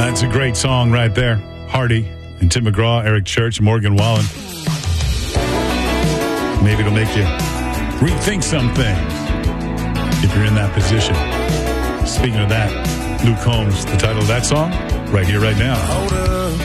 That's a great song right there. Hardy and Tim McGraw, Eric Church, Morgan Wallen. Maybe it'll make you rethink some things if you're in that position. Speaking of that, Luke Combs, the title of that song, right here, right now.